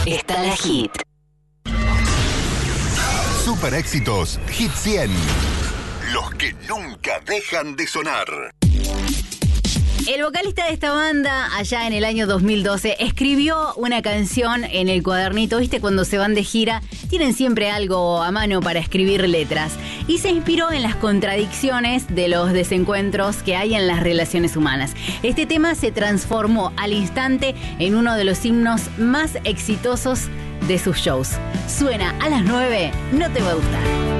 está la hit. Super éxitos, Hit 100. Los que nunca dejan de sonar. El vocalista de esta banda, allá en el año 2012, escribió una canción en el cuadernito. ¿Viste? Cuando se van de gira, tienen siempre algo a mano para escribir letras. Y se inspiró en las contradicciones de los desencuentros que hay en las relaciones humanas. Este tema se transformó al instante en uno de los himnos más exitosos de sus shows. Suena a las 9, no te va a gustar.